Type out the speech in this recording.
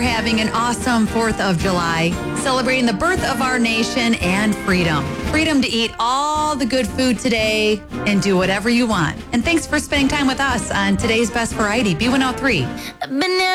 having an awesome 4th of July, celebrating the birth of our nation and freedom. Freedom to eat all the good food today and do whatever you want. And thanks for spending time with us on today's Best Variety, B103.